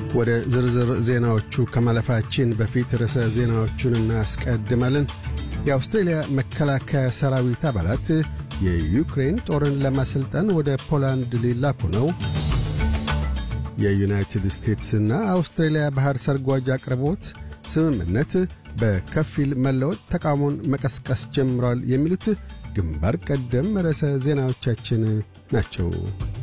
ወደ ዝርዝር ዜናዎቹ ከማለፋችን በፊት ርዕሰ ዜናዎቹን እናስቀድማለን። የአውስትሬሊያ መከላከያ ሰራዊት አባላት የዩክሬን ጦርን ለማሰልጠን ወደ ፖላንድ ሊላኩ ነው። የዩናይትድ ስቴትስና አውስትሬሊያ ባህር ሰርጓጅ አቅርቦት ስምምነት በከፊል መለወጥ ተቃውሞን መቀስቀስ ጀምሯል የሚሉት ግንባር ቀደም ርዕሰ ዜናዎቻችን ናቸው።